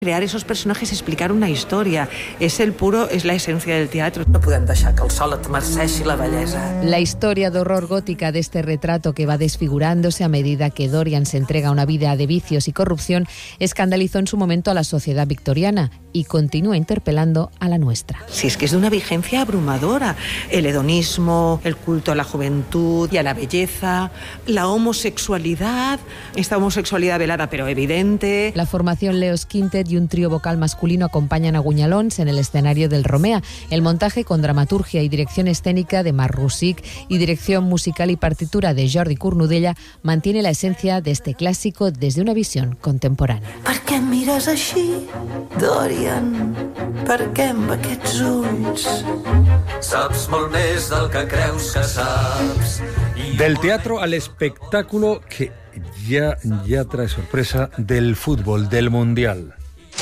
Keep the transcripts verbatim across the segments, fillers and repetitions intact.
Crear esos personajes, explicar una historia, es el puro, es la esencia del teatro. No podem deixar que el sol et marceixi la bellesa. La historia de horror gótica de este retrato que va desfigurándose a medida que Dorian se entrega a una vida de vicios y corrupción escandalizó en su momento a la sociedad victoriana y continúa interpelando a la nuestra. Si es que es de una vigencia abrumadora, el hedonismo, el culto a la juventud y a la belleza, la homosexualidad, esta homosexualidad velada pero evidente. La formación Leos Quintet y un trío vocal masculino acompañan a Guñalons en el escenario del Romea. El montaje, con dramaturgia y dirección escénica de Marc Roussic y dirección musical y partitura de Jordi Cornudella, mantiene la esencia de este clásico desde una visión contemporánea. Per què em mires així, Dorian? Per què amb aquests ulls? Saps molt més del que creus que saps. Del teatro al espectáculo que ya, ya trae sorpresa, del fútbol, del Mundial.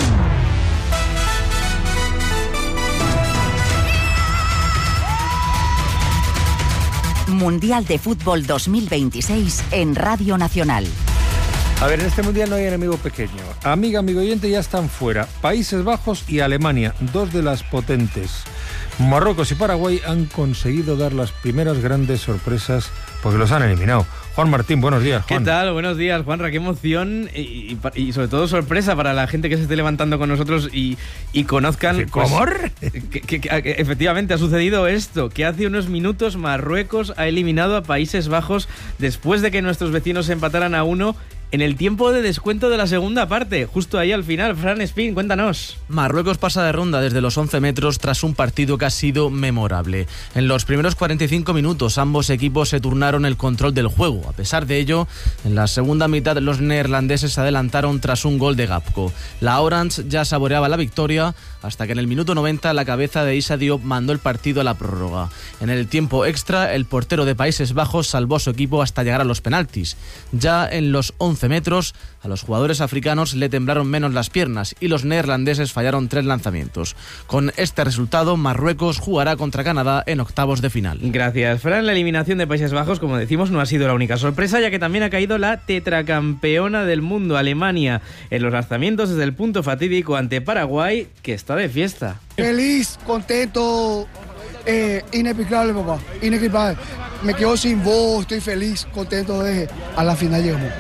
Mundial de Fútbol dos mil veintiséis en Radio Nacional. A ver, en este Mundial no hay enemigo pequeño. Amiga, amigo oyente, ya están fuera Países Bajos y Alemania, dos de las potentes. Marruecos y Paraguay han conseguido dar las primeras grandes sorpresas porque los han eliminado. Juan Martín, buenos días, Juan. ¿Qué tal? Buenos días, Juanra. Qué emoción y, y, y sobre todo sorpresa para la gente que se esté levantando con nosotros y, y conozcan... ¿Cómo? Pues, que, que, que, que efectivamente ha sucedido esto, que hace unos minutos Marruecos ha eliminado a Países Bajos después de que nuestros vecinos empataran a uno en el tiempo de descuento de la segunda parte, justo ahí al final. Fran Espín, cuéntanos. Marruecos pasa de ronda desde los once metros tras un partido que ha sido memorable. En los primeros cuarenta y cinco minutos ambos equipos se turnaron el control del juego. A pesar de ello, en la segunda mitad los neerlandeses se adelantaron tras un gol de Gapco. La Orange ya saboreaba la victoria hasta que en el minuto noventa la cabeza de Issa Diop mandó el partido a la prórroga. En el tiempo extra, el portero de Países Bajos salvó a su equipo hasta llegar a los penaltis. Ya en los once metros, a los jugadores africanos le temblaron menos las piernas y los neerlandeses fallaron tres lanzamientos. Con este resultado, Marruecos jugará contra Canadá en octavos de final. Gracias, Fran. La eliminación de Países Bajos, como decimos, no ha sido la única sorpresa, ya que también ha caído la tetracampeona del mundo, Alemania, en los lanzamientos desde el punto fatídico ante Paraguay, que está de fiesta. Feliz, contento, eh, inexplicable, papá, inexplicable. Me quedo sin voz, estoy feliz, contento de a la final llegamos.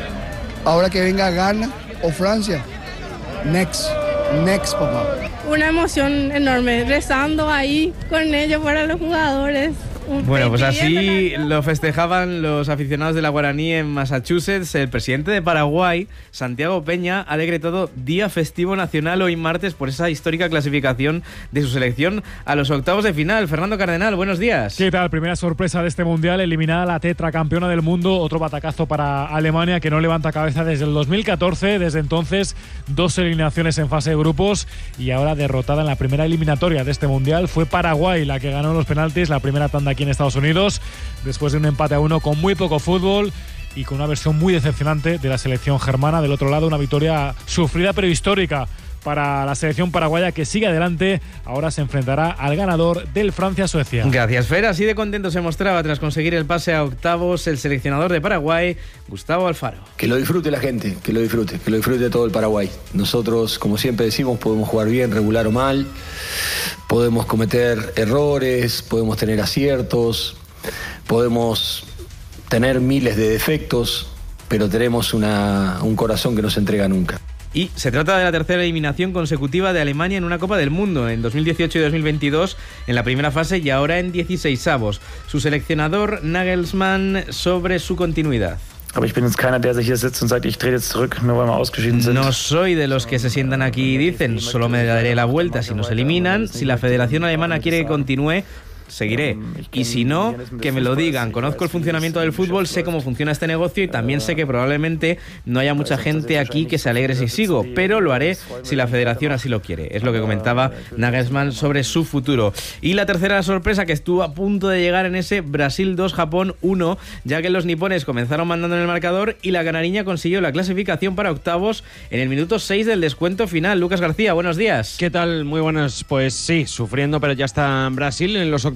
Ahora que venga Ghana o Francia, next, next, papá. Una emoción enorme, rezando ahí con ellos para los jugadores. Bueno, pues así lo festejaban los aficionados de la Guaraní en Massachusetts. El presidente de Paraguay, Santiago Peña, ha decretado día festivo nacional hoy martes por esa histórica clasificación de su selección a los octavos de final. Fernando Cardenal, buenos días. ¿Qué tal? Primera sorpresa de este Mundial, eliminada la tetracampeona del mundo. Otro batacazo para Alemania, que no levanta cabeza desde el dos mil catorce. Desde entonces, dos eliminaciones en fase de grupos y ahora derrotada en la primera eliminatoria de este Mundial. Fue Paraguay la que ganó los penaltis, la primera tanda aquí en Estados Unidos, después de un empate a uno con muy poco fútbol y con una versión muy decepcionante de la selección germana. Del otro lado, una victoria sufrida pero histórica para la selección paraguaya, que sigue adelante. Ahora se enfrentará al ganador del Francia-Suecia. Gracias, Fer. Así de contento se mostraba tras conseguir el pase a octavos el seleccionador de Paraguay, Gustavo Alfaro. Que lo disfrute la gente, que lo disfrute, que lo disfrute todo el Paraguay. Nosotros, como siempre decimos, podemos jugar bien, regular o mal, podemos cometer errores, podemos tener aciertos, podemos tener miles de defectos, pero tenemos una, un corazón que no se entrega nunca. Y se trata de la tercera eliminación consecutiva de Alemania en una Copa del Mundo, en dos mil dieciocho y dos mil veintidós en la primera fase y ahora en dieciseisavos. Su seleccionador Nagelsmann sobre su continuidad. No soy de los que se sientan aquí y dicen, solo me daré la vuelta si nos eliminan. Si la Federación Alemana quiere que continúe, seguiré. Y si no, que me lo digan. Conozco el funcionamiento del fútbol, sé cómo funciona este negocio y también sé que probablemente no haya mucha gente aquí que se alegre si sigo, pero lo haré si la federación así lo quiere. Es lo que comentaba Nagelsmann sobre su futuro. Y la tercera sorpresa, que estuvo a punto de llegar en ese Brasil dos, Japón uno, ya que los nipones comenzaron mandando en el marcador y la canariña consiguió la clasificación para octavos en el minuto seis del descuento final. Lucas García, buenos días. ¿Qué tal? Muy buenas. Pues sí, sufriendo, pero ya está en Brasil en los octavos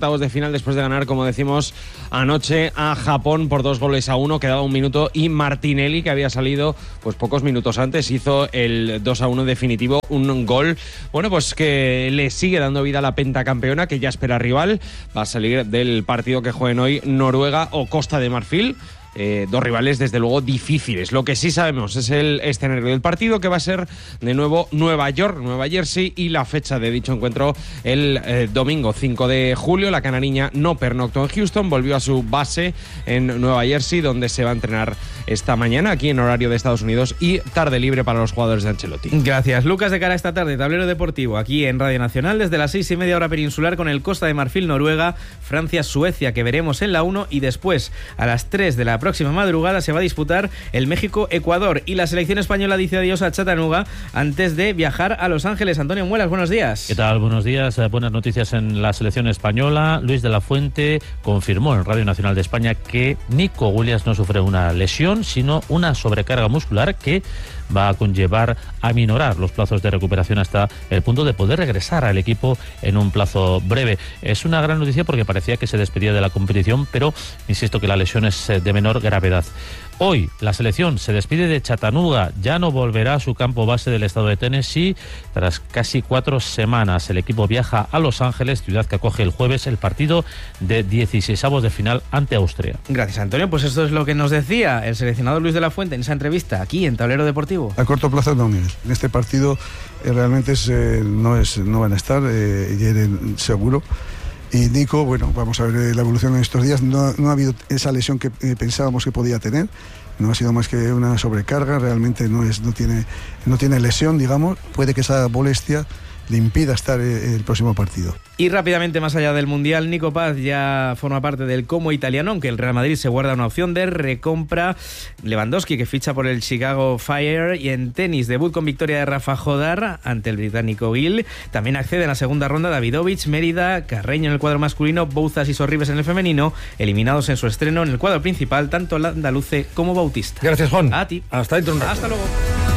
octavos de final después de ganar, como decimos, anoche a Japón por dos goles a uno, quedaba un minuto y Martinelli, que había salido pues pocos minutos antes, hizo el dos a uno definitivo, un gol, bueno, pues que le sigue dando vida a la pentacampeona, que ya espera rival, va a salir del partido que jueguen hoy Noruega o Costa de Marfil. Eh, dos rivales desde luego difíciles. Lo que sí sabemos es el escenario del partido, que va a ser de nuevo Nueva York, Nueva Jersey, y la fecha de dicho encuentro el eh, domingo cinco de julio. La canariña no pernoctó en Houston, volvió a su base en Nueva Jersey, donde se va a entrenar esta mañana aquí en horario de Estados Unidos y tarde libre para los jugadores de Ancelotti. Gracias, Lucas. De cara a esta tarde, tablero deportivo aquí en Radio Nacional desde las seis y media hora peninsular, con el Costa de Marfil Noruega, Francia Suecia, que veremos en la uno, y después a las tres de la próxima madrugada se va a disputar el México-Ecuador, y la selección española dice adiós a Chattanooga antes de viajar a Los Ángeles. Antonio Muelas, buenos días. ¿Qué tal? Buenos días. Eh, buenas noticias en la selección española. Luis de la Fuente confirmó en Radio Nacional de España que Nico Williams no sufre una lesión, sino una sobrecarga muscular que va a conllevar a minorar los plazos de recuperación hasta el punto de poder regresar al equipo en un plazo breve. Es una gran noticia porque parecía que se despedía de la competición, pero insisto que la lesión es de menor gravedad. Hoy la selección se despide de Chattanooga, ya no volverá a su campo base del estado de Tennessee tras casi cuatro semanas. El equipo viaja a Los Ángeles, ciudad que acoge el jueves el partido de dieciseisavos de final ante Austria. Gracias, Antonio. Pues esto es lo que nos decía el seleccionador Luis de la Fuente en esa entrevista aquí en Tablero Deportivo. A corto plazo no, Miguel. En este partido eh, realmente es, eh, no, es, no van a estar, eh, Yeren seguro. Y Nico, bueno, vamos a ver la evolución en estos días. No, no ha habido esa lesión que eh, pensábamos que podía tener. No ha sido más que una sobrecarga. Realmente no es, no tiene, no tiene lesión, digamos. Puede que esa molestia le impida estar eh, el próximo partido. Y rápidamente, más allá del Mundial, Nico Paz ya forma parte del Como italiano, aunque el Real Madrid se guarda una opción de recompra. Lewandowski, que ficha por el Chicago Fire, y en tenis, debut con victoria de Rafa Jodar ante el británico Gil. También accede en la segunda ronda Davidovich, Mérida, Carreño en el cuadro masculino, Bouzas y Sorribes en el femenino, eliminados en su estreno en el cuadro principal tanto Landaluce como Bautista. Gracias, Juan. A ti. Hasta dentro un rato. Hasta luego.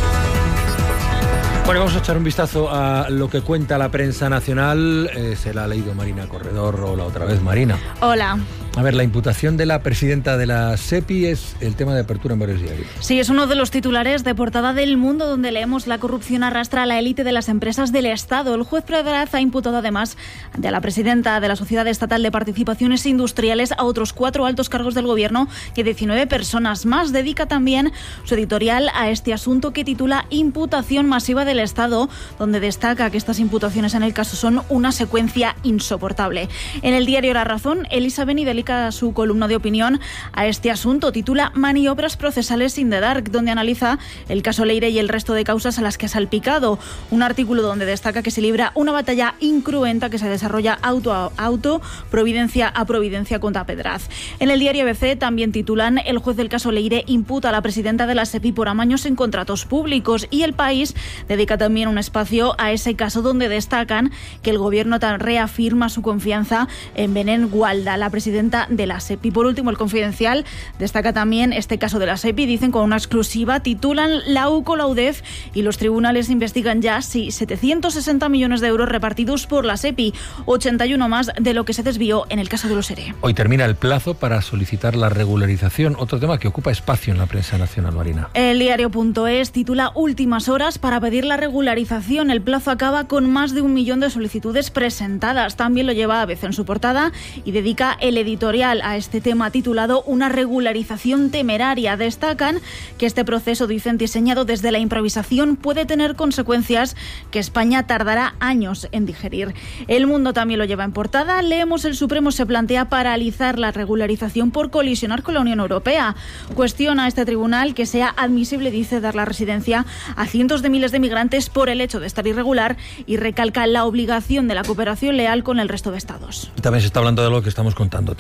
Bueno, vamos a echar un vistazo a lo que cuenta la prensa nacional. Eh, se la ha leído Marina Corredor. Hola otra vez, Marina. Hola. A ver, la imputación de la presidenta de la SEPI es el tema de apertura en varios diarios. Sí, es uno de los titulares de portada del Mundo, donde leemos: la corrupción arrastra a la élite de las empresas del Estado. El juez Predraz ha imputado además ante la presidenta de la Sociedad Estatal de Participaciones Industriales a otros cuatro altos cargos del Gobierno y diecinueve personas más. Dedica también su editorial a este asunto, que titula Imputación masiva del Estado, donde destaca que estas imputaciones en el caso son una secuencia insoportable. En el diario La Razón, Elisa Beni dedica su columna de opinión a este asunto. Titula Maniobras procesales in the dark, donde analiza el caso Leire y el resto de causas a las que ha salpicado. Un artículo donde destaca que se libra una batalla incruenta que se desarrolla auto a auto, providencia a providencia contra Pedraz. En el diario A B C también titulan: el juez del caso Leire imputa a la presidenta de la SEPI por amaños en contratos públicos. Y El País dedica también un espacio a ese caso, donde destacan que el Gobierno reafirma su confianza en Belén Gualda, la presidenta de la SEPI. Por último, El Confidencial destaca también este caso de la SEPI. Dicen con una exclusiva, titulan: la UCO, la UDEF y los tribunales investigan ya si setecientos sesenta millones de euros repartidos por la SEPI, ochenta y uno más de lo que se desvió en el caso de los ERE. Hoy termina el plazo para solicitar la regularización, otro tema que ocupa espacio en la prensa nacional, Marina. El diario.es titula Últimas horas para pedir la regularización. El plazo acaba con más de un millón de solicitudes presentadas. También lo lleva A B C en su portada y dedica el editorial a este tema titulado Una regularización temeraria. Destacan que este proceso, dicen, diseñado desde la improvisación, puede tener consecuencias que España tardará años en digerir. El Mundo también lo lleva en portada. Leemos: el Supremo se plantea paralizar la regularización por colisionar con la Unión Europea. Cuestiona a este tribunal que sea admisible, dice, dar la residencia a cientos de miles de migrantes por el hecho de estar irregular, y recalca la obligación de la cooperación leal con el resto de estados. También se está hablando de lo que estamos contándote.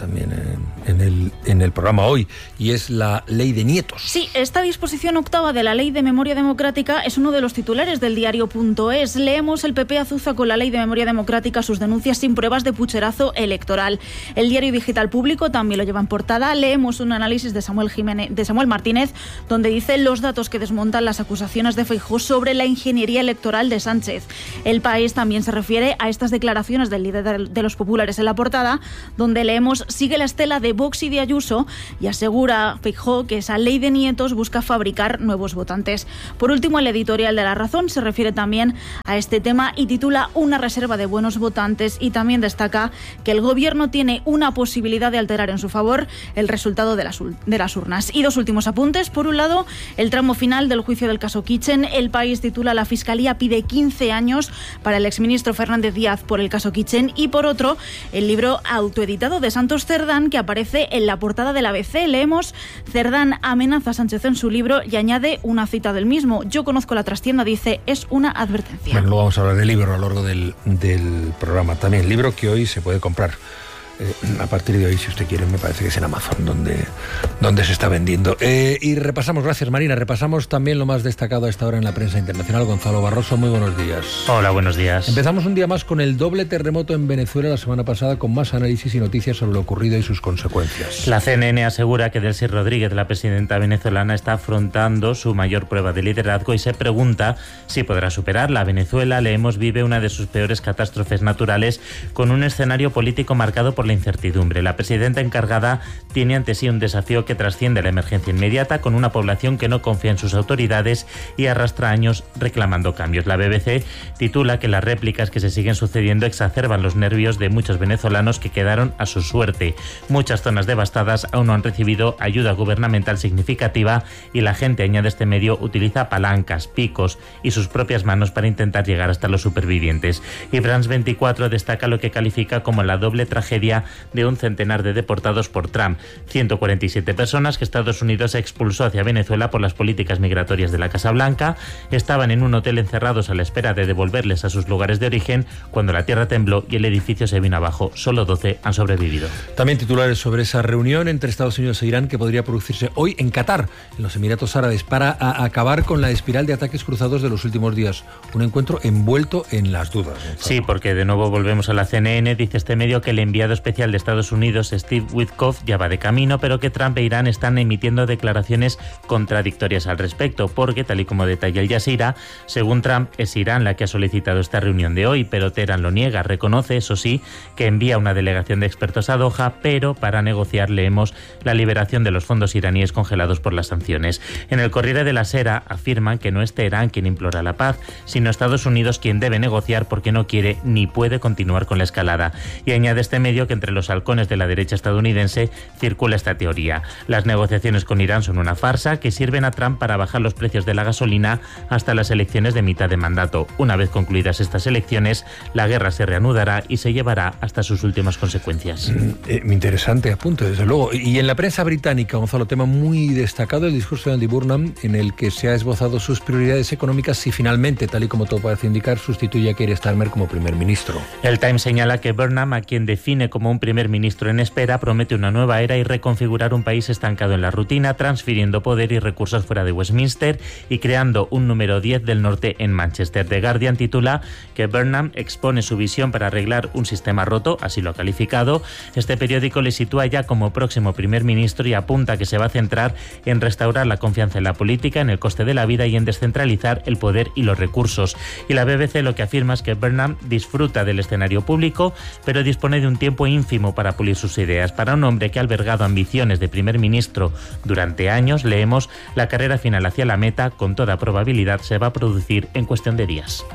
también en, en, el, en el programa hoy, y es la ley de nietos. Sí, esta disposición octava de la Ley de Memoria Democrática es uno de los titulares del diario.es. Leemos: el P P azuza con la Ley de Memoria Democrática sus denuncias sin pruebas de pucherazo electoral. El diario digital Público también lo lleva en portada. Leemos un análisis de Samuel, Jiménez, de Samuel Martínez, donde dice los datos que desmontan las acusaciones de Feijóo sobre la ingeniería electoral de Sánchez. El País también se refiere a estas declaraciones del líder de los populares en la portada, donde leemos: sigue la estela de Vox y de Ayuso, y asegura Feijóo que esa ley de nietos busca fabricar nuevos votantes. Por último, el editorial de La Razón se refiere también a este tema y titula una reserva de buenos votantes, y también destaca que el gobierno tiene una posibilidad de alterar en su favor el resultado de las, de las urnas. Y dos últimos apuntes. Por un lado, el tramo final del juicio del caso Kitchen. El País titula: la Fiscalía pide quince años para el exministro Fernández Díaz por el caso Kitchen. Y por otro, el libro autoeditado de Santos Cerdán, que aparece en la portada del A B C. Leemos: Cerdán amenaza a Sánchez en su libro y añade una cita del mismo. Yo conozco la trastienda, dice, es una advertencia. Bueno, luego vamos a hablar del libro a lo largo del, del programa. También libro que hoy se puede comprar. Eh, a partir de hoy, si usted quiere, me parece que es en Amazon donde, donde se está vendiendo. Eh, y repasamos, gracias Marina, repasamos también lo más destacado a esta hora en la prensa internacional. Gonzalo Barroso, muy buenos días. Hola, buenos días. Empezamos un día más con el doble terremoto en Venezuela la semana pasada, con más análisis y noticias sobre lo ocurrido y sus consecuencias. La C N N asegura que Delcy Rodríguez, la presidenta venezolana, está afrontando su mayor prueba de liderazgo y se pregunta si podrá superarla. Venezuela, leemos, vive una de sus peores catástrofes naturales, con un escenario político marcado por la incertidumbre. La presidenta encargada tiene ante sí un desafío que trasciende la emergencia inmediata, con una población que no confía en sus autoridades y arrastra años reclamando cambios. La B B C titula que las réplicas que se siguen sucediendo exacerban los nervios de muchos venezolanos que quedaron a su suerte. Muchas zonas devastadas aún no han recibido ayuda gubernamental significativa y la gente, añade este medio, utiliza palancas, picos y sus propias manos para intentar llegar hasta los supervivientes. Y France veinticuatro destaca lo que califica como la doble tragedia de un centenar de deportados por Trump. ciento cuarenta y siete personas que Estados Unidos expulsó hacia Venezuela por las políticas migratorias de la Casa Blanca estaban en un hotel encerrados a la espera de devolverles a sus lugares de origen cuando la tierra tembló y el edificio se vino abajo. Solo doce han sobrevivido. También titulares sobre esa reunión entre Estados Unidos e Irán que podría producirse hoy en Qatar, en los Emiratos Árabes, para a acabar con la espiral de ataques cruzados de los últimos días. Un encuentro envuelto en las dudas. Sí, porque de nuevo volvemos a la C N N. Dice este medio que el enviado especial de Estados Unidos, Steve Witkoff, ya va de camino, pero que Trump e Irán están emitiendo declaraciones contradictorias al respecto, porque, tal y como detalla el Jazeera, según Trump, es Irán la que ha solicitado esta reunión de hoy, pero Teherán lo niega. Reconoce, eso sí, que envía una delegación de expertos a Doha, pero para negociar, leemos, la liberación de los fondos iraníes congelados por las sanciones. En el Corriere della Sera afirman que no es Teherán quien implora la paz, sino Estados Unidos quien debe negociar porque no quiere ni puede continuar con la escalada. Y añade este medio que entre los halcones de la derecha estadounidense circula esta teoría. Las negociaciones con Irán son una farsa que sirven a Trump para bajar los precios de la gasolina hasta las elecciones de mitad de mandato. Una vez concluidas estas elecciones, la guerra se reanudará y se llevará hasta sus últimas consecuencias. Eh, interesante apunte, desde luego. Y en la prensa británica, Gonzalo, tema muy destacado, el discurso de Andy Burnham, en el que se ha esbozado sus prioridades económicas si finalmente, tal y como todo parece indicar, sustituye a Keir Starmer como primer ministro. El Times señala que Burnham, a quien define como un primer ministro en espera, promete una nueva era y reconfigurar un país estancado en la rutina, transfiriendo poder y recursos fuera de Westminster y creando un número diez del norte en Manchester. The Guardian titula que Burnham expone su visión para arreglar un sistema roto, así lo ha calificado. Este periódico le sitúa ya como próximo primer ministro y apunta que se va a centrar en restaurar la confianza en la política, en el coste de la vida y en descentralizar el poder y los recursos. Y la B B C lo que afirma es que Burnham disfruta del escenario público, pero dispone de un tiempo ínfimo para pulir sus ideas. Para un hombre que ha albergado ambiciones de primer ministro durante años, leemos, la carrera final hacia la meta, con toda probabilidad, se va a producir en cuestión de días.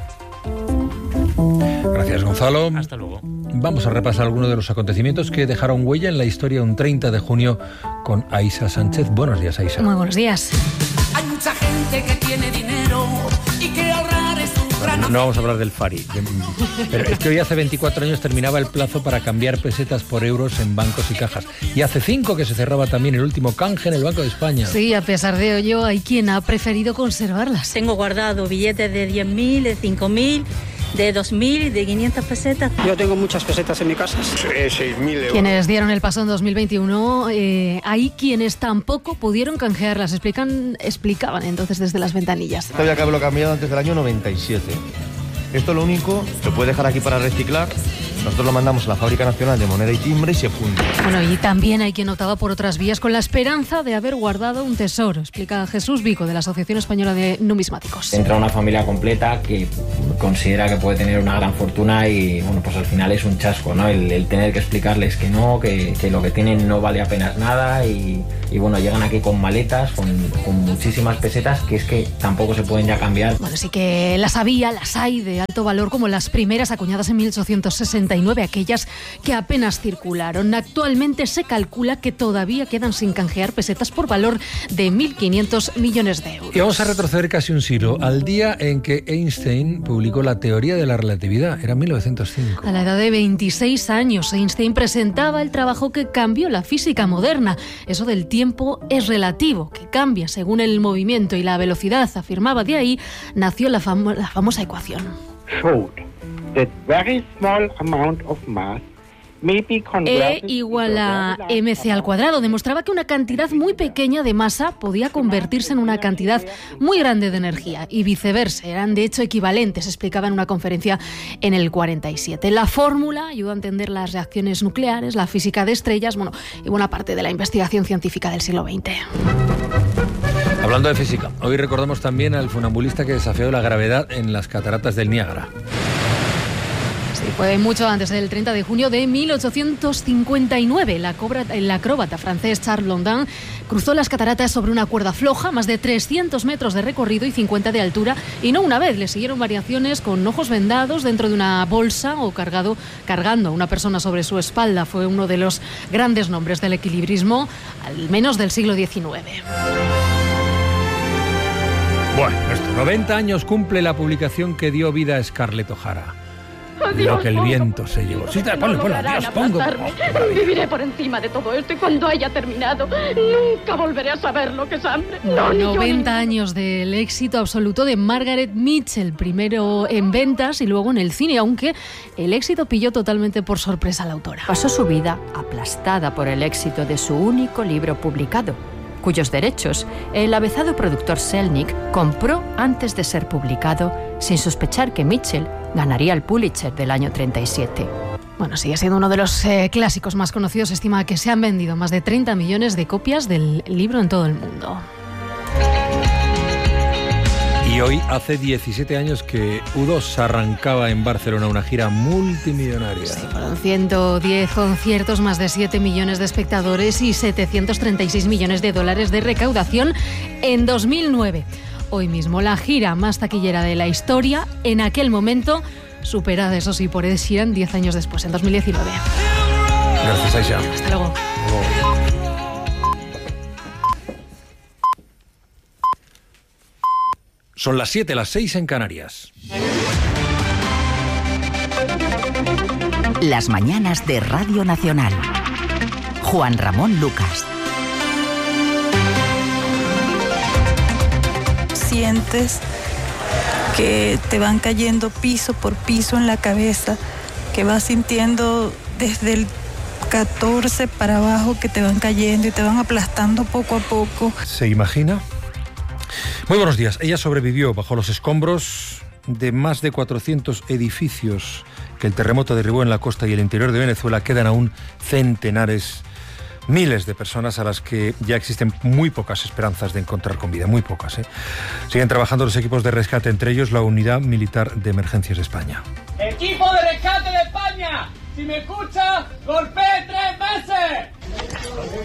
Gracias, Gonzalo. Hasta luego. Vamos a repasar algunos de los acontecimientos que dejaron huella en la historia un treinta de junio con Aisha Sánchez. Buenos días, Aisha. Muy buenos días. Hay mucha gente que tiene dinero y que ahorrar es un gran... No vamos a hablar del Fari, pero es que hoy hace veinticuatro años terminaba el plazo para cambiar pesetas por euros en bancos y cajas. Y hace cinco que se cerraba también el último canje en el Banco de España. Sí, a pesar de ello, hay quien ha preferido conservarlas. Tengo guardado billetes de diez mil, de cinco mil... de dos mil y de quinientas pesetas. Yo tengo muchas pesetas en mi casa. seis mil euros. Quienes dieron el paso en dos mil veintiuno, eh, hay quienes tampoco pudieron canjearlas. Explican, explicaban entonces desde las ventanillas. Todavía que haberlo cambiado antes del año noventa y siete. Esto lo único, se puede dejar aquí para reciclar. Nosotros lo mandamos a la Fábrica Nacional de Moneda y Timbre y se funde. Bueno, y también hay quien optaba por otras vías con la esperanza de haber guardado un tesoro, explica Jesús Vico, de la Asociación Española de Numismáticos. Entra una familia completa que considera que puede tener una gran fortuna y, bueno, pues al final es un chasco, ¿no? El, el tener que explicarles que no, que, que lo que tienen no vale apenas nada y, y bueno, llegan aquí con maletas, con, con muchísimas pesetas que es que tampoco se pueden ya cambiar. Bueno, sí que las había, las hay de alto valor, como las primeras acuñadas en mil ochocientos sesenta y nueve, aquellas que apenas circularon. Actualmente se calcula que todavía quedan sin canjear pesetas por valor de mil quinientos millones de euros. Y vamos a retroceder casi un siglo, al día en que Einstein publicó la teoría de la relatividad. Era mil novecientos cinco. A la edad de veintiséis años, Einstein presentaba el trabajo que cambió la física moderna. Eso del tiempo es relativo, que cambia según el movimiento y la velocidad, afirmaba. De ahí nació la, fam- la famosa ecuación. Showed that very small amount of mass may be E igual a mc al cuadrado. Demostraba que una cantidad muy pequeña de masa podía convertirse en una cantidad muy grande de energía y viceversa. Eran de hecho equivalentes, explicaba en una conferencia en el cuarenta y siete. La fórmula ayudó a entender las reacciones nucleares, la física de estrellas, bueno, y buena parte de la investigación científica del siglo veinte. Hablando de física, hoy recordamos también al funambulista que desafió la gravedad en las cataratas del Niágara. Sí, fue mucho antes del treinta de junio de mil ochocientos cincuenta y nueve. La cobra, el acróbata francés Charles Blondin cruzó las cataratas sobre una cuerda floja, más de trescientos metros de recorrido y cincuenta de altura, y no una vez. Le siguieron variaciones con ojos vendados dentro de una bolsa o cargado, cargando a una persona sobre su espalda. Fue uno de los grandes nombres del equilibrismo, al menos del siglo diecinueve. Bueno, estos noventa años cumple la publicación que dio vida a Scarlett O'Hara. Lo que el viento se llevó. Sí, te, ponle, ponle, Dios, pongo. Oh, viviré por encima de todo esto y cuando haya terminado, nunca volveré a saber lo que es hambre. No, noventa años del éxito absoluto de Margaret Mitchell, primero en ventas y luego en el cine, aunque el éxito pilló totalmente por sorpresa a la autora. Pasó su vida aplastada por el éxito de su único libro publicado, cuyos derechos el avezado productor Selnick compró antes de ser publicado, sin sospechar que Mitchell ganaría el Pulitzer del año treinta y siete. Bueno, sigue siendo uno de los eh, clásicos más conocidos. Se estima que se han vendido más de treinta millones de copias del libro en todo el mundo. Y hoy hace diecisiete años que U dos arrancaba en Barcelona una gira multimillonaria. Sí, fueron ciento diez conciertos, más de siete millones de espectadores y setecientos treinta y seis millones de dólares de recaudación en dos mil nueve. Hoy mismo la gira más taquillera de la historia, en aquel momento superada, eso sí, por Ed Sheeran diez años después, en dos mil diecinueve. Gracias, Aisha. Hasta luego. Son las siete, las seis en Canarias. Las mañanas de Radio Nacional. Juan Ramón Lucas. Sientes que te van cayendo piso por piso en la cabeza, que vas sintiendo desde el catorce para abajo que te van cayendo y te van aplastando poco a poco. ¿Se imagina? Muy buenos días. Ella sobrevivió bajo los escombros de más de cuatrocientos edificios que el terremoto derribó en la costa y el interior de Venezuela. Quedan aún centenares, miles de personas a las que ya existen muy pocas esperanzas de encontrar con vida, muy pocas, ¿eh? Siguen trabajando los equipos de rescate, entre ellos la Unidad Militar de Emergencias de España. ¡Equipo de rescate de España! Si me escucha, golpee tres veces.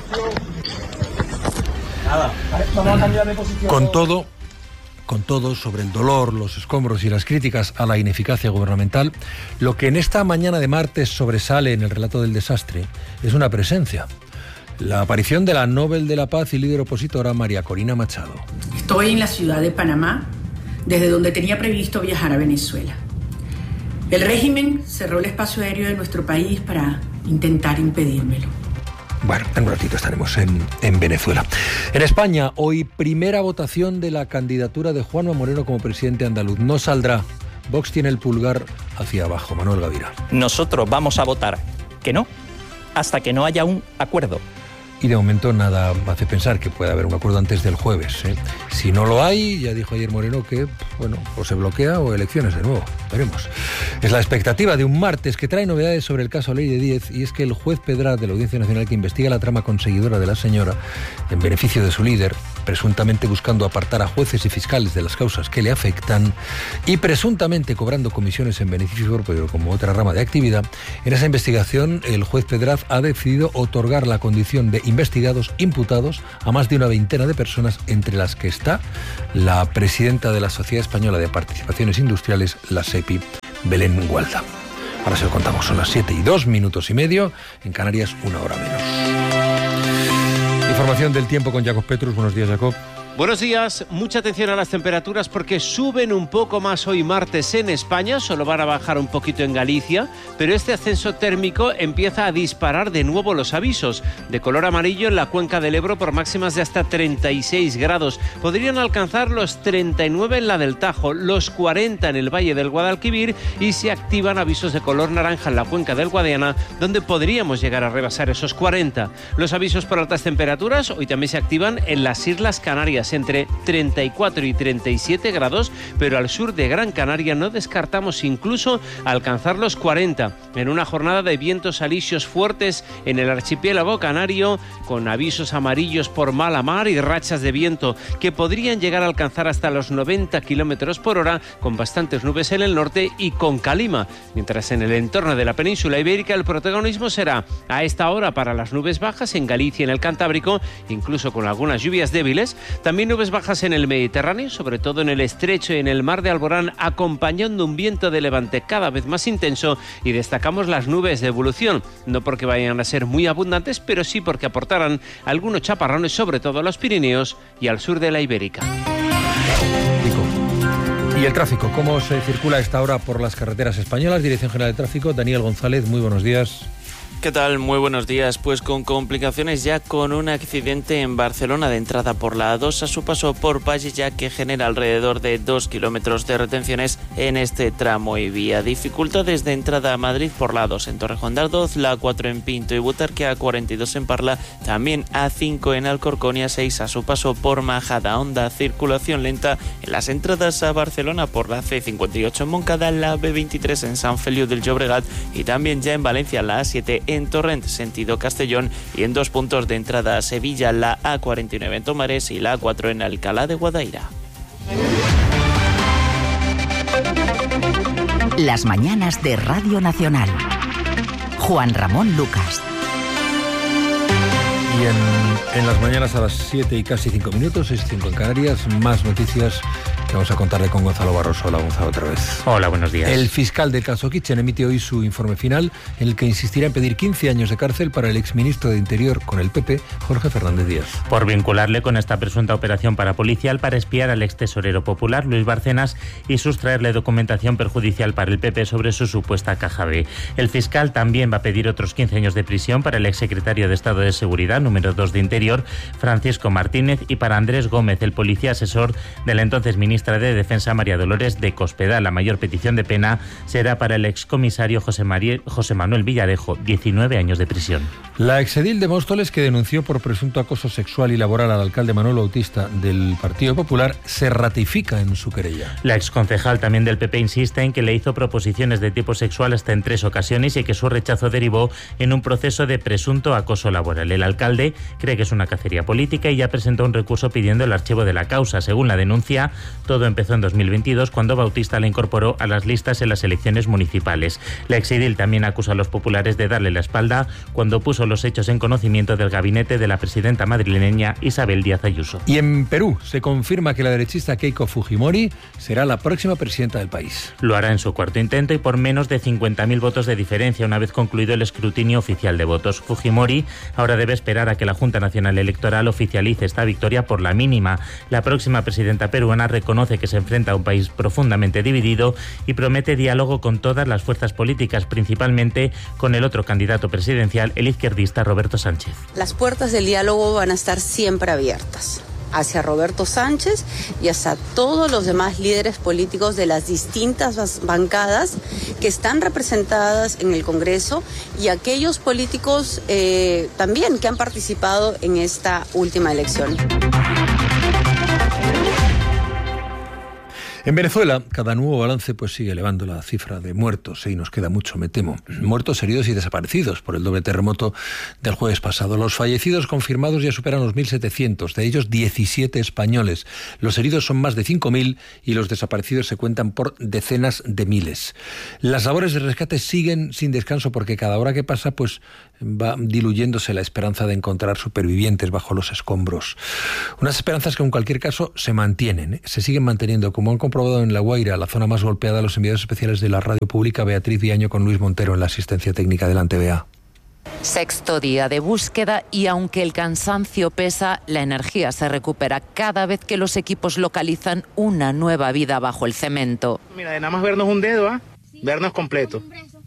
Nada, vamos a cambiar de posición. Con todo, con todo, sobre el dolor, los escombros y las críticas a la ineficacia gubernamental, lo que en esta mañana de martes sobresale en el relato del desastre es una presencia. La aparición de la Nobel de la Paz y líder opositora María Corina Machado. Estoy en la ciudad de Panamá, desde donde tenía previsto viajar a Venezuela. El régimen cerró el espacio aéreo de nuestro país para intentar impedírmelo. Bueno, en un ratito estaremos en, en Venezuela. En España, hoy primera votación de la candidatura de Juanma Moreno como presidente andaluz. No saldrá Vox tiene el pulgar hacia abajo. Manuel Gavira. Nosotros vamos a votar que no, hasta que no haya un acuerdo. Y de momento nada hace pensar que pueda haber un acuerdo antes del jueves, ¿eh? Si no lo hay, ya dijo ayer Moreno que, bueno, o se bloquea o elecciones de nuevo. Veremos. Es la expectativa de un martes que trae novedades sobre el caso Ley de Díez, y es que el juez Pedraz de la Audiencia Nacional, que investiga la trama conseguidora de la señora en beneficio de su líder, presuntamente buscando apartar a jueces y fiscales de las causas que le afectan y presuntamente cobrando comisiones en beneficio propio como otra rama de actividad, en esa investigación el juez Pedraz ha decidido otorgar la condición de investigados imputados a más de una veintena de personas, entre las que está la presidenta de la Sociedad Española de Participaciones Industriales, la SEPI, Belén Gualda. Ahora se lo contamos, son las siete y dos minutos y medio, en Canarias una hora menos. Información del tiempo con Jacob Petrus. Buenos días, Jacob. Buenos días, mucha atención a las temperaturas porque suben un poco más hoy martes en España, solo van a bajar un poquito en Galicia, pero este ascenso térmico empieza a disparar de nuevo los avisos. De color amarillo en la cuenca del Ebro por máximas de hasta treinta y seis grados. Podrían alcanzar los treinta y nueve en la del Tajo, los cuarenta en el Valle del Guadalquivir y se activan avisos de color naranja en la cuenca del Guadiana, donde podríamos llegar a rebasar esos cuarenta. Los avisos por altas temperaturas hoy también se activan en las Islas Canarias, entre treinta y cuatro y treinta y siete grados, pero al sur de Gran Canaria no descartamos incluso alcanzar los cuarenta, en una jornada de vientos alisios fuertes en el archipiélago canario, con avisos amarillos por mala mar y rachas de viento que podrían llegar a alcanzar hasta los noventa kilómetros por hora, con bastantes nubes en el norte y con calima, mientras en el entorno de la península ibérica el protagonismo será a esta hora para las nubes bajas en Galicia y en el Cantábrico, incluso con algunas lluvias débiles. También También nubes bajas en el Mediterráneo, sobre todo en el estrecho y en el mar de Alborán, acompañando un viento de levante cada vez más intenso, y destacamos las nubes de evolución, no porque vayan a ser muy abundantes, pero sí porque aportarán algunos chaparrones, sobre todo a los Pirineos y al sur de la Ibérica. Y el tráfico, ¿cómo se circula a esta hora por las carreteras españolas? Dirección General de Tráfico, Daniel González, muy buenos días. ¿Qué tal? Muy buenos días. Pues con complicaciones ya con un accidente en Barcelona de entrada por la A dos a su paso por Valls, ya que genera alrededor de dos kilómetros de retenciones en este tramo y vía. Dificultades de entrada a Madrid por la A dos en Torrejón de Ardoz, la A cuatro en Pinto y Butarque, A cuarenta y dos en Parla, también A cinco en Alcorcón y A seis a su paso por Majadahonda. Circulación lenta en las entradas a Barcelona por la C cincuenta y ocho en Moncada, la B veintitrés en San Feliu del Llobregat y también ya en Valencia la A siete en en Torrent, sentido Castellón, y en dos puntos de entrada a Sevilla, la A cuarenta y nueve en Tomares y la A cuatro en Alcalá de Guadaira. Las mañanas de Radio Nacional. Juan Ramón Lucas. Y en, en las mañanas a las siete y casi cinco minutos, seis y cinco en Canarias, más noticias que vamos a contarle con Gonzalo Barroso. Hola, Gonzalo, otra vez. Hola, buenos días. El fiscal del caso Kitchen emite hoy su informe final, en el que insistirá en pedir quince años de cárcel para el exministro de Interior con el P P, Jorge Fernández Díaz. Por vincularle con esta presunta operación parapolicial para espiar al ex tesorero popular, Luis Bárcenas, y sustraerle documentación perjudicial para el P P sobre su supuesta caja B. El fiscal también va a pedir otros quince años de prisión para el exsecretario de Estado de Seguridad, número dos de Interior, Francisco Martínez, y para Andrés Gómez, el policía asesor de la entonces ministra de Defensa, María Dolores de Cospedal. La mayor petición de pena será para el excomisario José, María, José Manuel Villarejo, diecinueve años de prisión. La exedil de Móstoles, que denunció por presunto acoso sexual y laboral al alcalde Manuel Bautista del Partido Popular, se ratifica en su querella. La exconcejal también del P P insiste en que le hizo proposiciones de tipo sexual hasta en tres ocasiones y que su rechazo derivó en un proceso de presunto acoso laboral. El alcalde cree que es una cacería política y ya presentó un recurso pidiendo el archivo de la causa. Según la denuncia, todo empezó en dos mil veintidós, cuando Bautista la incorporó a las listas en las elecciones municipales. La exedil también acusa a los populares de darle la espalda cuando puso los hechos en conocimiento del gabinete de la presidenta madrileña Isabel Díaz Ayuso. Y en Perú se confirma que la derechista Keiko Fujimori será la próxima presidenta del país. Lo hará en su cuarto intento y por menos de cincuenta mil votos de diferencia, una vez concluido el escrutinio oficial de votos. Fujimori ahora debe esperar a que la Junta Nacional Electoral oficialice esta victoria por la mínima. La próxima presidenta peruana reconoce que se enfrenta a un país profundamente dividido y promete diálogo con todas las fuerzas políticas, principalmente con el otro candidato presidencial, el izquierdista Roberto Sánchez. Las puertas del diálogo van a estar siempre abiertas. hacia Roberto Sánchez y hacia todos los demás líderes políticos de las distintas bancadas que están representadas en el Congreso y aquellos políticos eh, también que han participado en esta última elección. En Venezuela, cada nuevo balance pues sigue elevando la cifra de muertos, y nos queda mucho, me temo. Muertos, heridos y desaparecidos por el doble terremoto del jueves pasado. Los fallecidos confirmados ya superan los mil setecientos, de ellos diecisiete españoles. Los heridos son más de cinco mil y los desaparecidos se cuentan por decenas de miles. Las labores de rescate siguen sin descanso porque cada hora que pasa pues va diluyéndose la esperanza de encontrar supervivientes bajo los escombros. Unas esperanzas que en cualquier caso se mantienen, ¿eh? se siguen manteniendo, como han comprobado en La Guaira, la zona más golpeada, los enviados especiales de la radio pública Beatriz Viaño con Luis Montero en la asistencia técnica del T V A. Sexto día de búsqueda y aunque el cansancio pesa, la energía se recupera cada vez que los equipos localizan una nueva vida bajo el cemento. Mira, de nada más vernos un dedo, ¿ah? ¿eh? Vernos completo.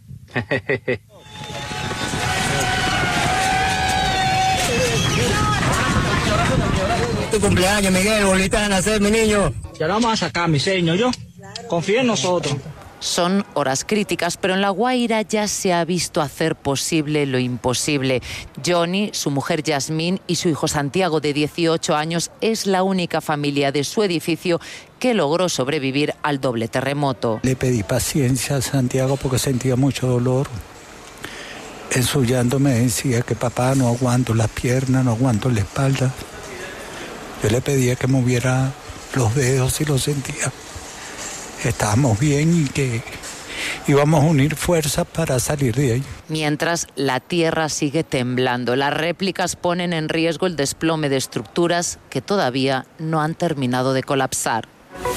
Tu cumpleaños, Miguel, bolita de nacer, mi niño. Ya lo vamos a sacar, mi señor, yo. Confía en nosotros. Son horas críticas, pero en La Guaira ya se ha visto hacer posible lo imposible. Johnny, su mujer Yasmín y su hijo Santiago, de dieciocho años, es la única familia de su edificio que logró sobrevivir al doble terremoto. Le pedí paciencia a Santiago porque sentía mucho dolor. En su llanto me decía que papá, no aguanto las piernas, no aguanto la espalda. Yo le pedía que moviera los dedos y lo sentía. Estábamos bien y que íbamos a unir fuerzas para salir de ahí. Mientras, la tierra sigue temblando. Las réplicas ponen en riesgo el desplome de estructuras que todavía no han terminado de colapsar.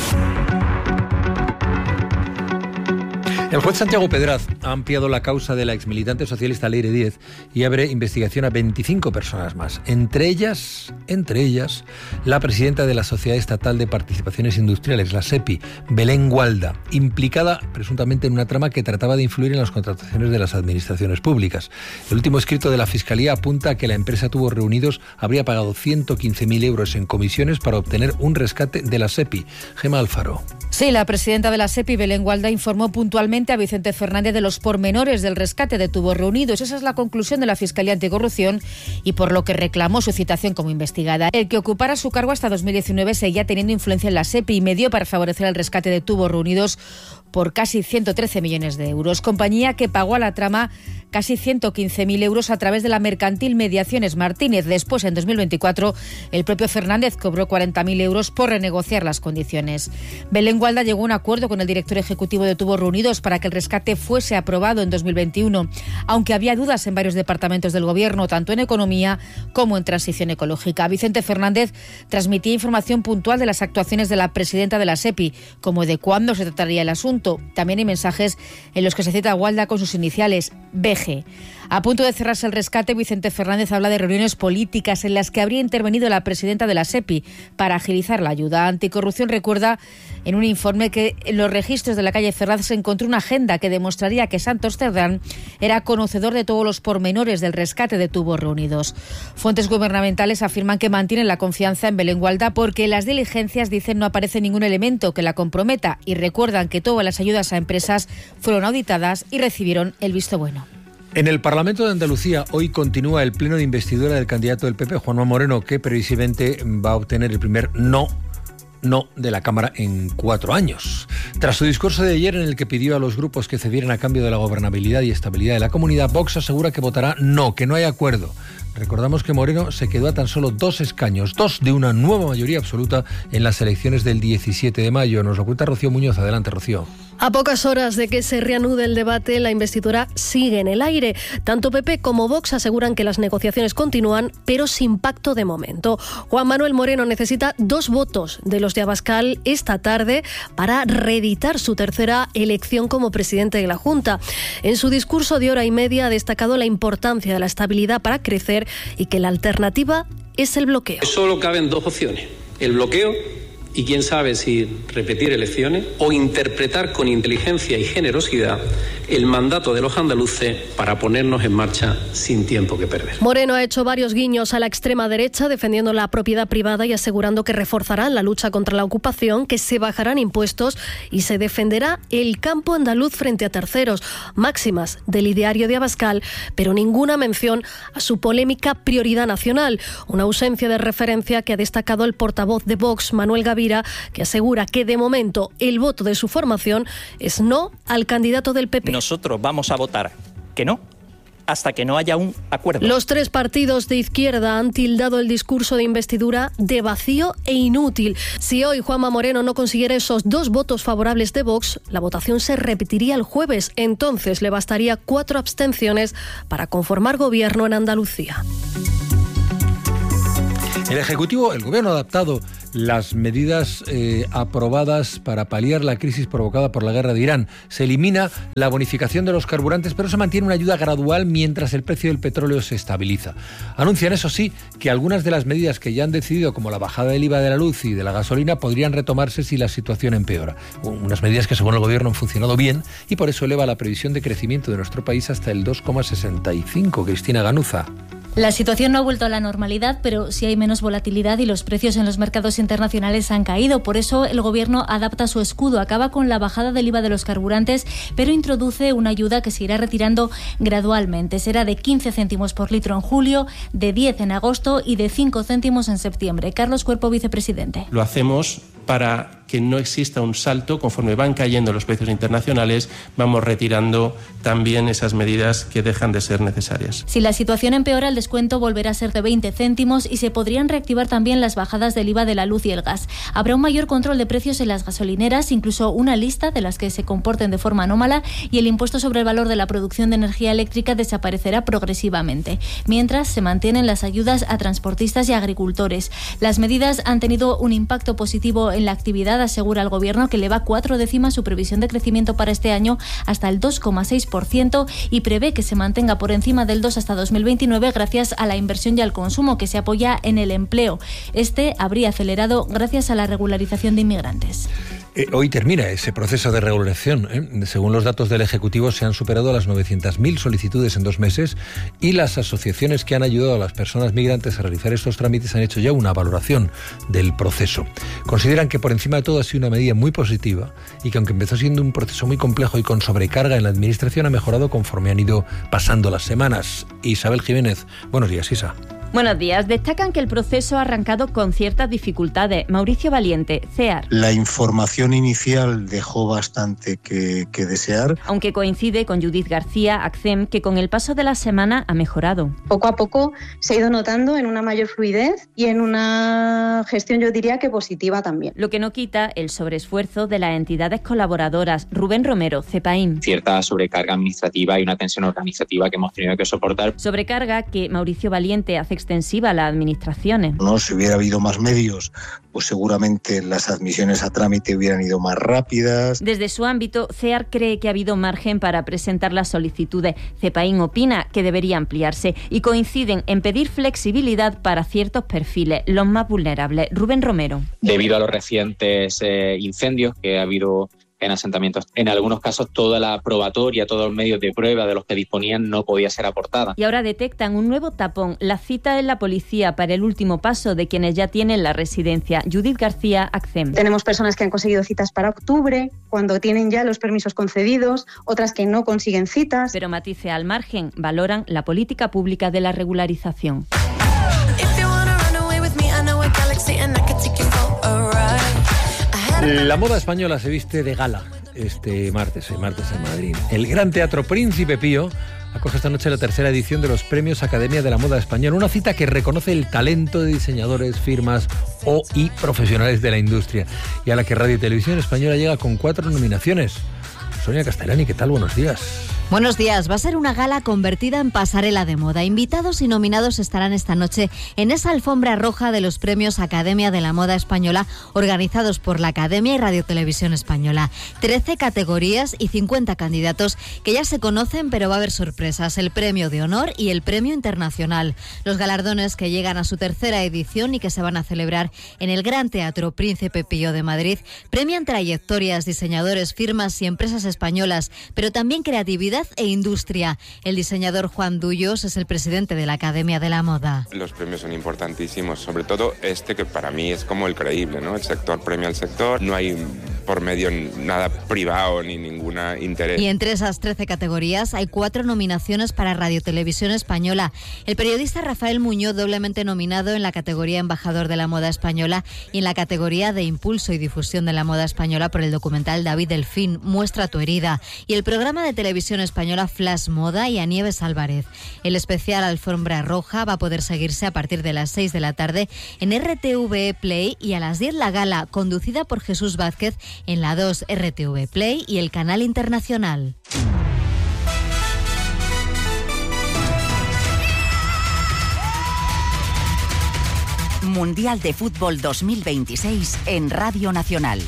El juez Santiago Pedraz ha ampliado la causa de la exmilitante socialista Leire Díez y abre investigación a veinticinco personas más. Entre ellas, entre ellas, la presidenta de la Sociedad Estatal de Participaciones Industriales, la SEPI, Belén Gualda, implicada presuntamente en una trama que trataba de influir en las contrataciones de las administraciones públicas. El último escrito de la Fiscalía apunta a que la empresa Tubos Reunidos habría pagado ciento quince mil euros en comisiones para obtener un rescate de la SEPI. Gema Alfaro. Sí, la presidenta de la SEPI, Belén Gualda, informó puntualmente a Vicente Fernández de los pormenores del rescate de Tubos Reunidos. Esa es la conclusión de la Fiscalía Anticorrupción y por lo que reclamó su citación como investigada. El que ocupara su cargo hasta dos mil diecinueve seguía teniendo influencia en la SEPI y medió para favorecer el rescate de Tubos Reunidos por casi ciento trece millones de euros. Compañía que pagó a la trama casi ciento quince mil euros a través de la mercantil Mediaciones Martínez. Después, en dos mil veinticuatro, el propio Fernández cobró cuarenta mil euros por renegociar las condiciones. Belén Gualda llegó a un acuerdo con el director ejecutivo de Tubos Reunidos para que el rescate fuese aprobado en dos mil veintiuno, aunque había dudas en varios departamentos del Gobierno, tanto en Economía como en Transición Ecológica. Vicente Fernández transmitía información puntual de las actuaciones de la presidenta de la SEPI, como de cuándo se trataría el asunto. También hay mensajes en los que se cita a Gualda con sus iniciales, B G. A punto de cerrarse el rescate, Vicente Fernández habla de reuniones políticas en las que habría intervenido la presidenta de la SEPI para agilizar la ayuda. Anticorrupción recuerda en un informe que en los registros de la calle Ferraz se encontró una agenda que demostraría que Santos Cerdán era conocedor de todos los pormenores del rescate de Tubos Reunidos. Fuentes gubernamentales afirman que mantienen la confianza en Belén Gualda porque en las diligencias, dicen, no aparece ningún elemento que la comprometa y recuerdan que todas las ayudas a empresas fueron auditadas y recibieron el visto bueno. En el Parlamento de Andalucía hoy continúa el pleno de investidura del candidato del P P, Juanma Moreno, que previsiblemente va a obtener el primer no no de la Cámara en cuatro años. Tras su discurso de ayer en el que pidió a los grupos que cedieran a cambio de la gobernabilidad y estabilidad de la comunidad, Vox asegura que votará no, que no hay acuerdo. Recordamos que Moreno se quedó a tan solo dos escaños, dos de una nueva mayoría absoluta en las elecciones del diecisiete de mayo. Nos lo cuenta Rocío Muñoz. Adelante, Rocío. A pocas horas de que se reanude el debate, la investidura sigue en el aire. Tanto P P como Vox aseguran que las negociaciones continúan, pero sin pacto de momento. Juan Manuel Moreno necesita dos votos de los de Abascal esta tarde para reeditar su tercera elección como presidente de la Junta. En su discurso de hora y media ha destacado la importancia de la estabilidad para crecer y que la alternativa es el bloqueo. Solo caben dos opciones, el bloqueo Y quién sabe si repetir elecciones o interpretar con inteligencia y generosidad el mandato de los andaluces para ponernos en marcha sin tiempo que perder. Moreno ha hecho varios guiños a la extrema derecha, defendiendo la propiedad privada y asegurando que reforzarán la lucha contra la ocupación, que se bajarán impuestos y se defenderá el campo andaluz frente a terceros. Máximas del ideario de Abascal, pero ninguna mención a su polémica prioridad nacional. Una ausencia de referencia que ha destacado el portavoz de Vox, Manuel Gavira, que asegura que de momento el voto de su formación es no al candidato del P P. Nosotros vamos a votar que no hasta que no haya un acuerdo. Los tres partidos de izquierda han tildado el discurso de investidura de vacío e inútil. Si hoy Juanma Moreno no consiguiera esos dos votos favorables de Vox, la votación se repetiría el jueves. Entonces le bastaría cuatro abstenciones para conformar gobierno en Andalucía. El Ejecutivo, el Gobierno ha adaptado las medidas eh, aprobadas para paliar la crisis provocada por la guerra de Irán. Se elimina la bonificación de los carburantes, pero se mantiene una ayuda gradual mientras el precio del petróleo se estabiliza. Anuncian, eso sí, que algunas de las medidas que ya han decidido, como la bajada del I V A de la luz y de la gasolina, podrían retomarse si la situación empeora. Unas medidas que, según el Gobierno, han funcionado bien y por eso eleva la previsión de crecimiento de nuestro país hasta el dos coma sesenta y cinco. Cristina Ganuza. La situación no ha vuelto a la normalidad, pero sí hay menos volatilidad y los precios en los mercados internacionales han caído. Por eso el Gobierno adapta su escudo, acaba con la bajada del I V A de los carburantes, pero introduce una ayuda que se irá retirando gradualmente. Será de quince céntimos por litro en julio, de diez en agosto y de cinco céntimos en septiembre. Carlos Cuerpo, vicepresidente. Lo hacemos para que no exista un salto. Conforme van cayendo los precios internacionales, vamos retirando también esas medidas que dejan de ser necesarias. Si la situación empeora, el descuento volverá a ser de veinte céntimos y se podrían reactivar también las bajadas del I V A de la luz y el gas. Habrá un mayor control de precios en las gasolineras, incluso una lista de las que se comporten de forma anómala, y el impuesto sobre el valor de la producción de energía eléctrica desaparecerá progresivamente, mientras se mantienen las ayudas a transportistas y agricultores. Las medidas han tenido un impacto positivo en la actividad, asegura el Gobierno, que eleva cuatro décimas su previsión de crecimiento para este año hasta el dos coma seis por ciento y prevé que se mantenga por encima del dos hasta dos mil veintinueve gracias a la inversión y al consumo, que se apoya en el empleo. Este habría acelerado gracias a la regularización de inmigrantes. Eh, hoy termina ese proceso de regulación. ¿eh? Según los datos del Ejecutivo, se han superado las novecientas mil solicitudes en dos meses y las asociaciones que han ayudado a las personas migrantes a realizar estos trámites han hecho ya una valoración del proceso. Consideran que por encima de todo ha sido una medida muy positiva y que, aunque empezó siendo un proceso muy complejo y con sobrecarga en la Administración, ha mejorado conforme han ido pasando las semanas. Isabel Jiménez, buenos días, Isa. Buenos días. Destacan que el proceso ha arrancado con ciertas dificultades. Mauricio Valiente, C E A R. La información inicial dejó bastante que, que desear. Aunque coincide con Judith García, A C C E M, que con el paso de la semana ha mejorado. Poco a poco se ha ido notando en una mayor fluidez y en una gestión, yo diría que positiva también. Lo que no quita el sobreesfuerzo de las entidades colaboradoras. Rubén Romero, CEPAIN. Cierta sobrecarga administrativa y una tensión organizativa que hemos tenido que soportar. Sobrecarga que Mauricio Valiente hace extensiva a las administraciones. No, si hubiera habido más medios, pues seguramente las admisiones a trámite hubieran ido más rápidas. Desde su ámbito, C E A R cree que ha habido margen para presentar las solicitudes. CEPAIN opina que debería ampliarse y coinciden en pedir flexibilidad para ciertos perfiles, los más vulnerables. Rubén Romero. Debido a los recientes eh, incendios que ha habido en asentamientos, en algunos casos toda la probatoria, todos los medios de prueba de los que disponían no podía ser aportada. Y ahora detectan un nuevo tapón, la cita en la policía para el último paso de quienes ya tienen la residencia. Judith García, A C C E M. Tenemos personas que han conseguido citas para octubre, cuando tienen ya los permisos concedidos, otras que no consiguen citas. Pero matice al margen, valoran la política pública de la regularización. La moda española se viste de gala este martes, el martes en Madrid. El Gran Teatro Príncipe Pío acoge esta noche la tercera edición de los Premios Academia de la Moda Española, una cita que reconoce el talento de diseñadores, firmas o y profesionales de la industria, y a la que Radio y Televisión Española llega con cuatro nominaciones. Sonia Castellani, ¿qué tal? Buenos días. Buenos días. Va a ser una gala convertida en pasarela de moda. Invitados y nominados estarán esta noche en esa alfombra roja de los premios Academia de la Moda Española, organizados por la Academia y Radio Televisión Española. Trece categorías y cincuenta candidatos que ya se conocen, pero va a haber sorpresas. El premio de honor y el premio internacional. Los galardones, que llegan a su tercera edición y que se van a celebrar en el Gran Teatro Príncipe Pío de Madrid, premian trayectorias, diseñadores, firmas y empresas españolas, pero también creatividad e industria. El diseñador Juan Dullos es el presidente de la Academia de la Moda. Los premios son importantísimos, sobre todo este, que para mí es como el creíble, ¿no? El sector premia al sector, no hay por medio nada privado ni ningún interés. Y entre esas trece categorías hay cuatro nominaciones para Radio Televisión Española. El periodista Rafael Muñoz, doblemente nominado en la categoría Embajador de la Moda Española y en la categoría de Impulso y Difusión de la Moda Española por el documental David Delfín, Muestra tu herida, y el programa de televisión española Flash Moda y a Nieves Álvarez. El especial Alfombra Roja va a poder seguirse a partir de las seis de la tarde en R T V E Play, y a las diez la gala, conducida por Jesús Vázquez en la dos, R T V Play y el canal internacional. Mundial de Fútbol dos mil veintiséis en Radio Nacional.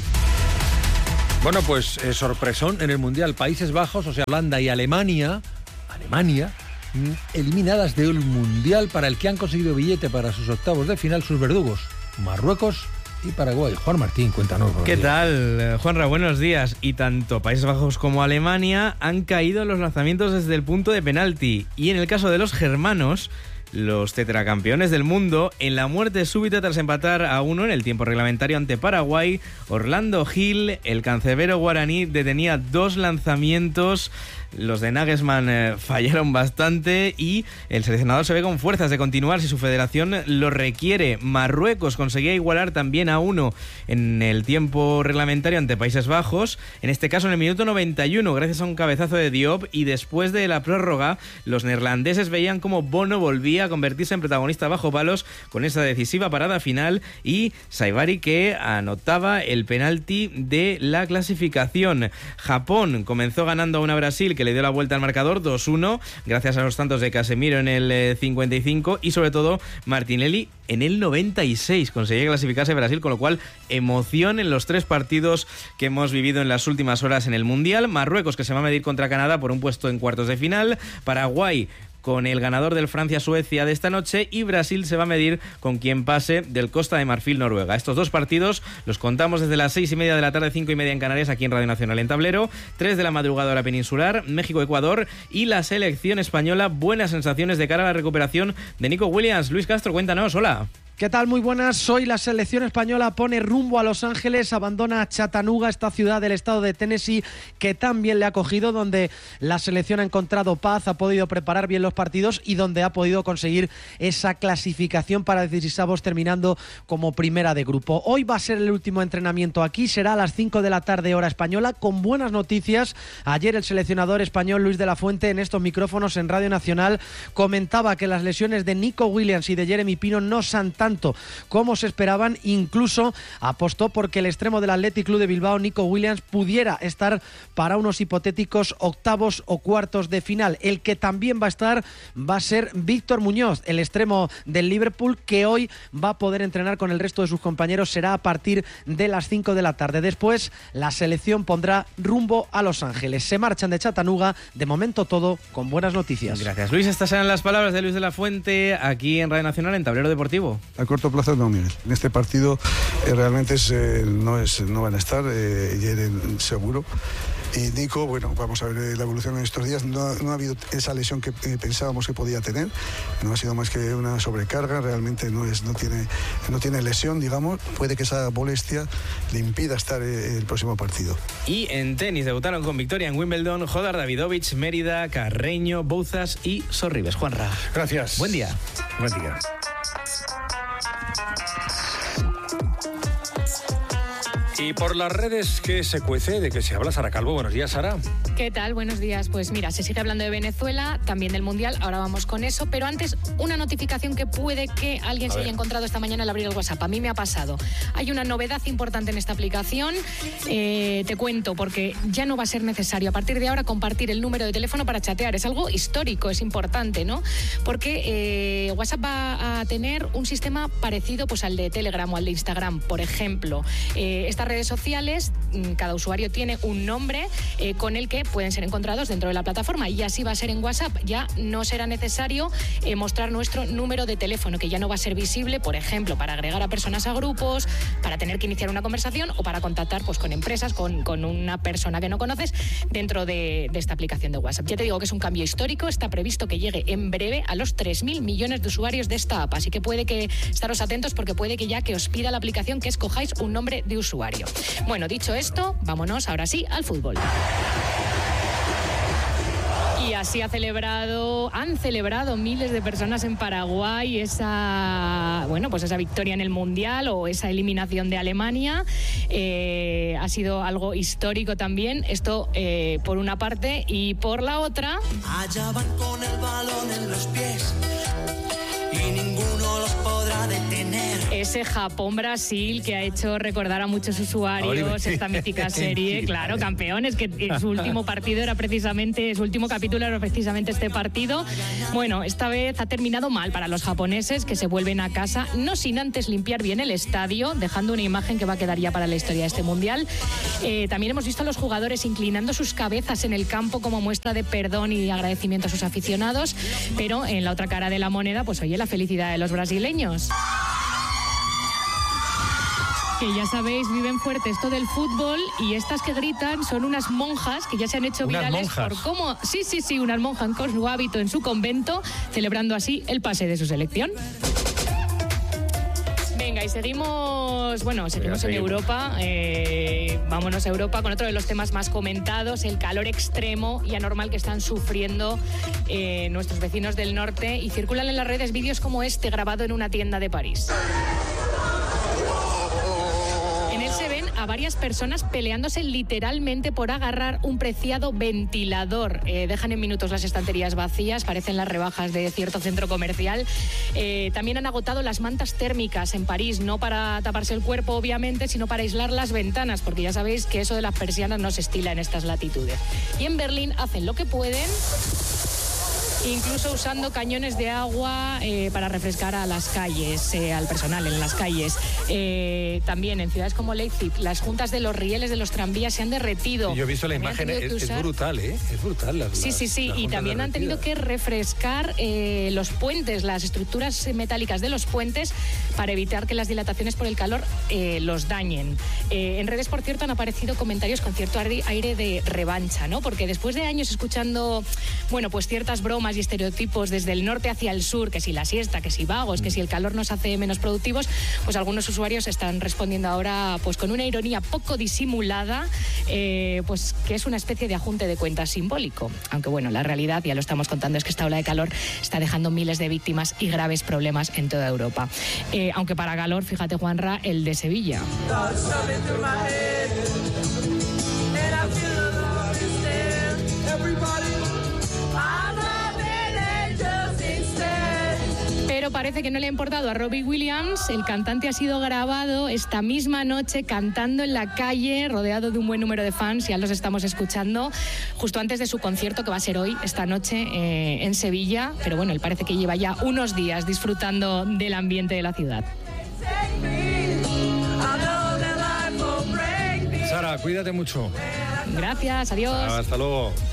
Bueno, pues eh, sorpresón en el Mundial. Países Bajos, o sea, Holanda y Alemania, Alemania, eliminadas del Mundial, para el que han conseguido billete para sus octavos de final sus verdugos, Marruecos y Paraguay. Juan Martín, cuéntanos. ¿Qué tal, Juanra? Buenos días. Y tanto Países Bajos como Alemania han caído en los lanzamientos desde el punto de penalti. Y en el caso de los germanos, los tetracampeones del mundo, en la muerte súbita tras empatar a uno en el tiempo reglamentario ante Paraguay, Orlando Gil, el cancerbero guaraní, detenía dos lanzamientos. Los de Nagelsmann eh, fallaron bastante y el seleccionador se ve con fuerzas de continuar si su federación lo requiere. Marruecos conseguía igualar también a uno en el tiempo reglamentario ante Países Bajos, en este caso en el minuto noventa y uno, gracias a un cabezazo de Diop, y después de la prórroga los neerlandeses veían como Bono volvía a convertirse en protagonista bajo palos con esa decisiva parada final, y Saibari, que anotaba el penalti de la clasificación. Japón comenzó ganando a una Brasil que le dio la vuelta al marcador dos uno, gracias a los tantos de Casemiro en el eh, cincuenta y cinco y sobre todo Martinelli en el noventa y seis. Conseguía clasificarse Brasil, con lo cual emoción en los tres partidos que hemos vivido en las últimas horas en el Mundial. Marruecos, que se va a medir contra Canadá por un puesto en cuartos de final. Paraguay con el ganador del Francia-Suecia de esta noche, y Brasil se va a medir con quien pase del Costa de Marfil-Noruega. Estos dos partidos los contamos desde las seis y media de la tarde, cinco y media en Canarias, aquí en Radio Nacional en Tablero, tres de la madrugada hora peninsular, México-Ecuador y la selección española. Buenas sensaciones de cara a la recuperación de Nico Williams. Luis Castro, cuéntanos, hola. ¿Qué tal? Muy buenas. Hoy la selección española pone rumbo a Los Ángeles, abandona Chattanooga, esta ciudad del estado de Tennessee que tan bien le ha acogido, donde la selección ha encontrado paz, ha podido preparar bien los partidos y donde ha podido conseguir esa clasificación para decisivos, terminando como primera de grupo. Hoy va a ser el último entrenamiento aquí, será a las cinco de la tarde hora española, con buenas noticias. Ayer el seleccionador español Luis de la Fuente, en estos micrófonos en Radio Nacional, comentaba que las lesiones de Nico Williams y de Jeremy Pino no son tanto como se esperaban. Incluso apostó porque el extremo del Athletic Club de Bilbao, Nico Williams, pudiera estar para unos hipotéticos octavos o cuartos de final. El que también va a estar va a ser Víctor Muñoz, el extremo del Liverpool, que hoy va a poder entrenar con el resto de sus compañeros. Será a partir de las cinco de la tarde. Después la selección pondrá rumbo a Los Ángeles. Se marchan de Chattanooga. De momento todo con buenas noticias. Gracias, Luis. Estas eran las palabras de Luis de la Fuente aquí en Radio Nacional en Tablero Deportivo. A corto plazo no, Miguel. En este partido eh, realmente es, eh, no, es, no van a estar, eh, Yeren seguro. Y Nico, bueno, vamos a ver eh, la evolución en estos días. No, no ha habido esa lesión que eh, pensábamos que podía tener. No ha sido más que una sobrecarga. Realmente no, es, no, tiene, no tiene lesión, digamos. Puede que esa molestia le impida estar eh, el próximo partido. Y en tenis debutaron con victoria en Wimbledon Jodar Davidovich, Mérida, Carreño, Bouzas y Sorribes. Juanra. Gracias. Buen día. Buen día. Y por las redes, ¿qué se cuece? ¿De qué se habla? Sara Calvo, buenos días, Sara. Que ¿Qué tal? Buenos días. Pues mira, se sigue hablando de Venezuela, también del Mundial, ahora vamos con eso, pero antes una notificación que puede que alguien A se ver. haya encontrado esta mañana al abrir el WhatsApp. A mí me ha pasado. Hay una novedad importante en esta aplicación, eh, te cuento, porque ya no va a ser necesario a partir de ahora compartir el número de teléfono para chatear. Es algo histórico, es importante, ¿no? Porque eh, WhatsApp va a tener un sistema parecido pues al de Telegram o al de Instagram, por ejemplo. Eh, estas redes sociales, cada usuario tiene un nombre eh, con el que pueden ser encontrados dentro de la plataforma, y así va a ser en WhatsApp. Ya no será necesario eh, mostrar nuestro número de teléfono, que ya no va a ser visible, por ejemplo, para agregar a personas a grupos, para tener que iniciar una conversación o para contactar pues, con empresas, con, con una persona que no conoces dentro de, de esta aplicación de WhatsApp. Ya te digo que es un cambio histórico, está previsto que llegue en breve a los tres mil millones de usuarios de esta app, así que puede que estaros atentos, porque puede que ya que os pida la aplicación que escojáis un nombre de usuario. Bueno, dicho esto, vámonos ahora sí al fútbol. Y así ha celebrado, han celebrado miles de personas en Paraguay esa, bueno, pues esa victoria en el Mundial o esa eliminación de Alemania. Eh, ha sido algo histórico también, esto eh, por una parte, y por la otra... Allá van con el balón en los pies y ninguno los podrá detener. Ese Japón-Brasil que ha hecho recordar a muchos usuarios esta mítica serie. Claro, campeones, que su último partido era precisamente, su último capítulo era precisamente este partido. Bueno, esta vez ha terminado mal para los japoneses, que se vuelven a casa, no sin antes limpiar bien el estadio, dejando una imagen que va a quedar ya para la historia de este Mundial. Eh, también hemos visto a los jugadores inclinando sus cabezas en el campo como muestra de perdón y agradecimiento a sus aficionados, pero en la otra cara de la moneda, pues oye, la felicidad de los brasileños, que ya sabéis, viven fuerte esto del fútbol, y estas que gritan son unas monjas que ya se han hecho ¿Unas virales monjas? por cómo, sí, sí, sí, unas monjas con su hábito en su convento, celebrando así el pase de su selección. Venga, y seguimos, bueno, seguimos Venga, en seguimos. Europa, eh, vámonos a Europa con otro de los temas más comentados, el calor extremo y anormal que están sufriendo eh, nuestros vecinos del norte, y circulan en las redes vídeos como este grabado en una tienda de París. En él se ven a varias personas peleándose literalmente por agarrar un preciado ventilador. Eh, dejan en minutos las estanterías vacías, parecen las rebajas de cierto centro comercial. Eh, también han agotado las mantas térmicas en París, no para taparse el cuerpo, obviamente, sino para aislar las ventanas, porque ya sabéis que eso de las persianas no se estila en estas latitudes. Y en Berlín hacen lo que pueden, incluso usando cañones de agua eh, para refrescar a las calles, eh, al personal en las calles. Eh, también en ciudades como Leipzig, las juntas de los rieles de los tranvías se han derretido. Yo he visto la También han imagen, tenido es, que es usar- brutal, ¿eh? Es brutal. Las, Sí, sí, sí, las y juntas también han tenido derretidas. que refrescar eh, los puentes, las estructuras metálicas de los puentes, para evitar que las dilataciones por el calor eh, los dañen. Eh, en redes, por cierto, han aparecido comentarios con cierto aire aire de revancha, ¿no? Porque después de años escuchando, bueno, pues ciertas bromas y estereotipos desde el norte hacia el sur, que si la siesta, que si vagos, que si el calor nos hace menos productivos, pues algunos usuarios están respondiendo ahora pues con una ironía poco disimulada, eh, pues que es una especie de ajunte de cuentas simbólico. Aunque bueno, la realidad, ya lo estamos contando, es que esta ola de calor está dejando miles de víctimas y graves problemas en toda Europa. Eh, aunque para calor, fíjate, Juanra, el de Sevilla. Pero parece que no le ha importado a Robbie Williams. El cantante ha sido grabado esta misma noche cantando en la calle, rodeado de un buen número de fans. Ya los estamos escuchando justo antes de su concierto, que va a ser hoy, esta noche, eh, en Sevilla. Pero bueno, él parece que lleva ya unos días disfrutando del ambiente de la ciudad. Sara, cuídate mucho. Gracias, adiós. Hasta luego.